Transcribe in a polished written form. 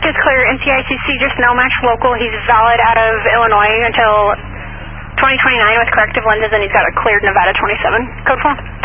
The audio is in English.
is clear. NCICC, just no match local. He's valid out of Illinois until 2029 with corrective lenses, and he's got a cleared Nevada 27 code form.